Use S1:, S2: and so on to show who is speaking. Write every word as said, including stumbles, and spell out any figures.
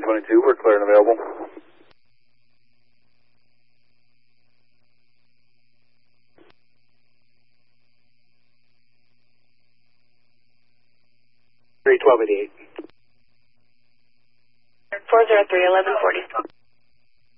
S1: twenty-two, we're clear and available.
S2: three twelve eighty-eight.
S3: four zero three, eleven forty.